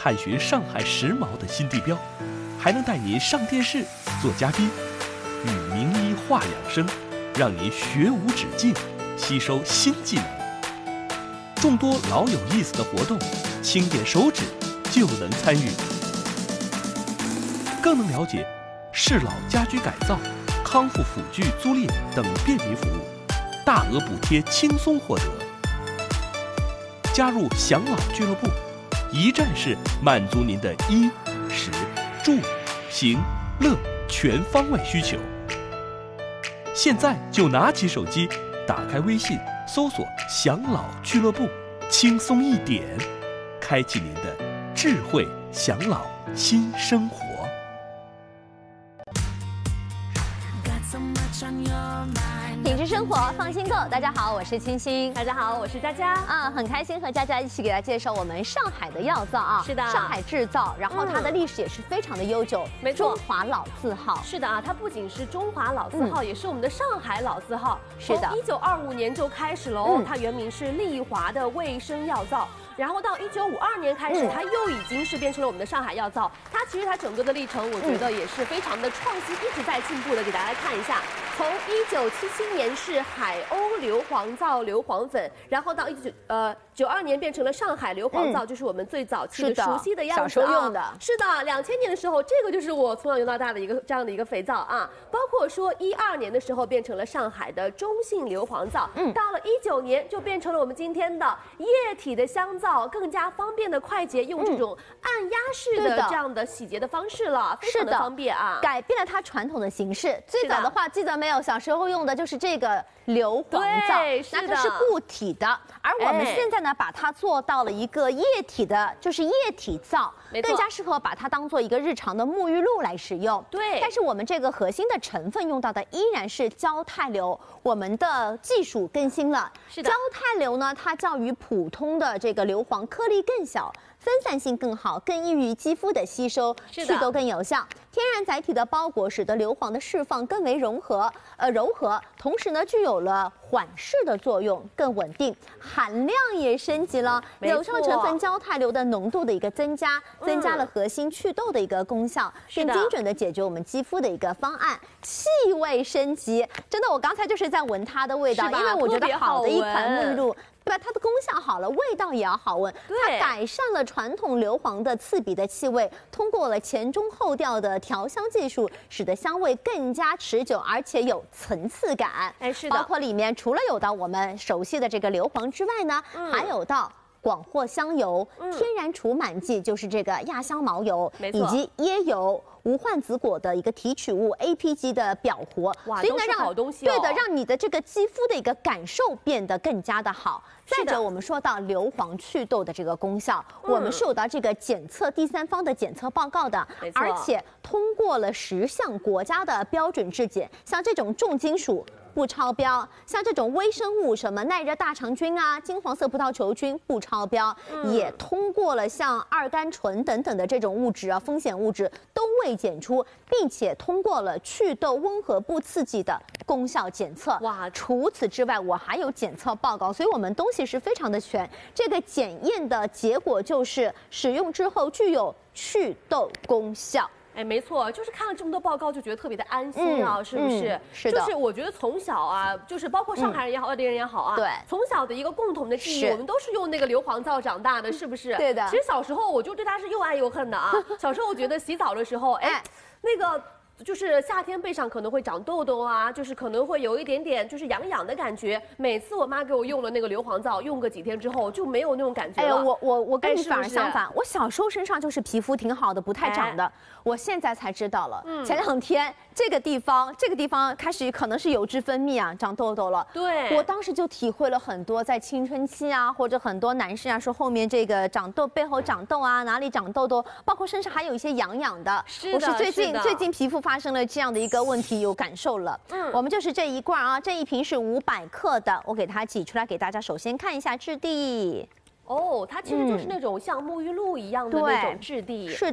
探寻上海时髦的新地标，还能带您上电视做嘉宾，与名医话养生，让您学无止境，吸收新技能。众多老有意思的活动，轻点手指就能参与，更能了解适老家居改造、康复辅具租赁等便民服务，大额补贴轻松获得。加入享老俱乐部，一站式满足您的衣、食、住、行、乐全方位需求。现在就拿起手机，打开微信，搜索“享老俱乐部”，轻松一点，开启您的智慧享老新生活。 品质生活，放心购。大家好，我是清新。 大家好，我是佳佳。 很开心和佳佳一起给大家介绍我们上海的药皂啊。 是的， 上海制造，然后它的历史也是非常的悠久， 没错， 中华老字号。 是的啊，它不仅是中华老字号，也是我们的上海老字号。 是的 ，1925年就开始了哦。它原名是利华的卫生药皂。然后到1952年开始，它又已经是变成了我们的上海药皂。它其实它整个的历程，我觉得也是非常的创新，一直在进步的。给大家看一下，从1977年是海鸥硫磺皂、硫磺粉，然后到92年变成了上海硫磺皂，就是我们最早期的熟悉的样子啊。 小时候用的。 是的，2000年的时候，这个就是我从小用到大的这样的一个肥皂啊。包括说12年的时候变成了上海的中性硫磺皂，到了19年就变成了我们今天的液体的香皂，更加方便的快捷，用这种按压式的这样的洗洁的方式了，非常的方便啊， 改变了它传统的形式。最早的话，记得没有？小时候用的就是这个硫磺皂，那它是固体的，而我们现在呢，把它做到了一个液体的，就是液体皂，更加适合把它当做一个日常的沐浴露来使用。 对， 但是我们这个核心的成分用到的依然是焦态硫，我们的技术更新了。 是的， 焦态硫呢，它较于普通的这个硫磺颗粒更小，分散性更好，更易于肌肤的吸收，祛痘更有效。天然载体的包裹使得硫磺的释放更为柔和，同时呢具有了缓释的作用，更稳定，含量也升级了。有效成分焦态硫的浓度的一个增加，增加了核心祛痘的一个功效，更精准的解决我们肌肤的一个方案。气味升级，真的，我刚才就是在闻它的味道，因为我觉得好的一款沐浴露。对吧？它的功效好了，味道也要好闻。它改善了传统硫磺的刺鼻的气味，通过了前中后调的调香技术，使得香味更加持久，而且有层次感。 是的， 包括里面除了有到我们熟悉的这个硫磺之外呢，还有到广藿香油、天然除螨剂，就是这个亚香茅油，以及椰油、无患子果的一个提取物 APG 的表活， 所以呢，好东西对的，让你的这个肌肤的一个感受变得更加的好。再者，我们说到硫磺祛痘的这个功效，我们是有到这个检测第三方的检测报告的，而且通过了10项国家的标准质检，像这种重金属不超标，像这种微生物什么耐热大肠菌啊、金黄色葡萄球菌不超标，也通过了像二甘醇等等的这种物质啊，风险物质都未检出，并且通过了祛痘温和不刺激的功效检测。 哇！ 除此之外，我还有检测报告，所以我们东西是非常的全。这个检验的结果就是使用之后具有祛痘功效。 没错，就是看了这么多报告，就觉得特别的安心啊，是不是？ 是的， 就是我觉得从小啊，就是包括上海人也好，外地人也好啊， 对， 从小的一个共同的记忆，我们都是用那个硫磺皂长大的，是不是？ 对的。 其实小时候我就对它是又爱又恨的啊。小时候我觉得洗澡的时候，那个。就是夏天背上可能会长痘痘啊，就是可能会有一点点就是痒痒的感觉。每次我妈给我用了那个硫磺皂，用个几天之后就没有那种感觉了。 我跟你反而相反，我小时候身上就是皮肤挺好的，不太长的。我现在才知道了，前2天这个地方开始可能是油脂分泌啊，长痘痘了。 对， 我当时就体会了很多，在青春期啊，或者很多男生啊说后面这个长痘背后长痘啊，哪里长痘痘，包括身上还有一些痒痒的。 是的， 我是最近皮肤发生了这样的一个问题，有感受了。我们就是这一罐啊，这一瓶是500克的，我给它挤出来给大家，首先看一下质地。 它其实就是那种像沐浴露一样的那种质地。 是的。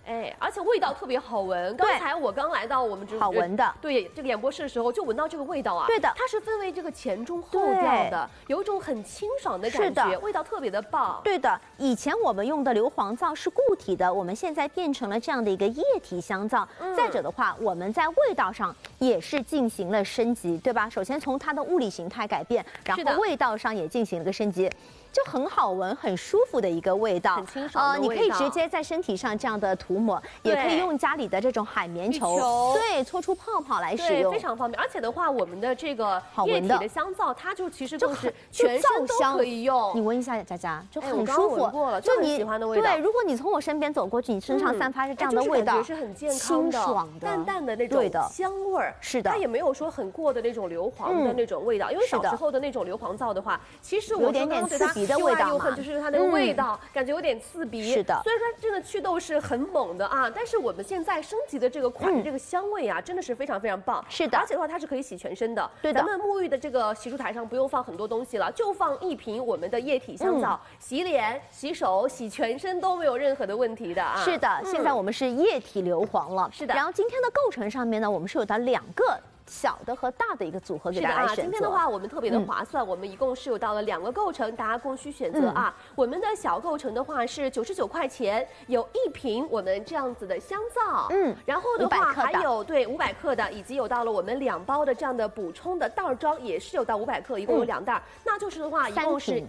哎，而且味道特别好闻。刚才我刚来到我们好闻的， 对这个演播室的时候，就闻到这个味道啊。 对的， 它是分为这个前中后调的，有一种很清爽的感觉，味道特别的棒。 对的，以前我们用的硫磺皂是固体的，我们现在变成了这样的一个液体香皂。再者的话，我们在味道上也是进行了升级，对吧？首先从它的物理形态改变，然后味道上也进行了个升级。就很好闻、很舒服的一个味道， 很清爽的味道。 你可以直接在身体上这样的涂抹，也可以用家里的这种海绵球，对，搓出泡泡来使用， 非常方便。而且的话，我们的这个液体的香皂，它就其实就是全身都可以用。 你闻一下，佳佳，就很舒服。 就你喜欢的味道。 对，如果你从我身边走过去，你身上散发着这样的味道， 是很健康的、 清爽的、 淡淡的那种香味儿。 是的， 它也没有说很过的那种硫磺的那种味道，因为小时候的那种硫磺皂的话，其实我有点刺鼻的味道嘛。 就是它那个味道，感觉有点刺鼻。 是的， 虽然说真的祛痘是很猛的啊，但是我们现在升级的这个款，这个香味啊，真的是非常非常棒。 是的， 而且的话，它是可以洗全身的。 对的， 咱们沐浴的这个洗漱台上不用放很多东西了，就放一瓶我们的液体香皂，洗脸、洗手、洗全身都没有任何的问题的啊。 是的，现在我们是液体硫磺了。 是的， 然后今天的构成上面呢，我们是有的2个。小的和大的一个组合给大家选择。 今天的话，我们特别的划算，我们一共是有到了2个构成，大家供需选择啊。我们的小构成的话是99块钱，有1瓶我们这样子的香皂，然后的话还有对500克的，以及有到了我们2包的这样的补充的袋装，也是有到500克，一共有2袋，那就是的话一共是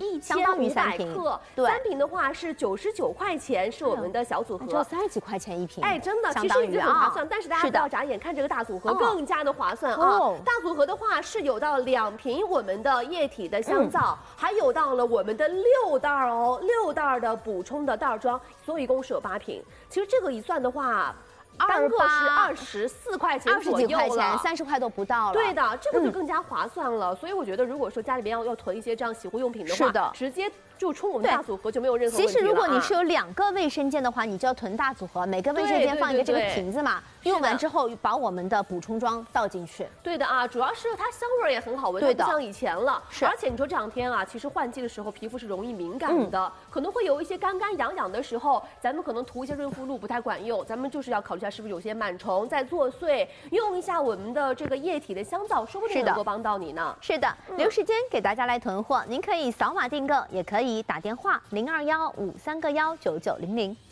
1500克，对，3瓶的话是99块钱，是我们的小组合， 只有30几块钱1瓶， 哎，真的，其实已经很划算，但是大家不要眨眼看这个大组合更加的划算。大组合的话是有到2瓶我们的液体的香皂，还有到了我们的6袋哦，6袋的补充的袋装，所以一共是有8瓶。其实这个一算的话，单个是24块钱左右了，20几块钱 ，30块都不到了。 对的，这个就更加划算了。所以我觉得，如果说家里边要囤一些这样洗护用品的话， 是的， 直接就冲我们大组合就没有任何问题了。 其实如果你是有2个卫生间的话，你就要囤大组合，每个卫生间放一个这个瓶子嘛。用完之后把我们的补充装倒进去。 对的啊，主要是它香味也很好闻，不像以前了。是，而且你说这2天啊，其实换季的时候皮肤是容易敏感的，可能会有一些干干痒痒的时候，咱们可能涂一些润肤露不太管用，咱们就是要考虑一下是不是有些螨虫在作祟，用一下我们的这个液体的香皂，说不定能够帮到你呢。 是的，留时间给大家来囤货，您可以扫码订购，也可以打电话0215319900。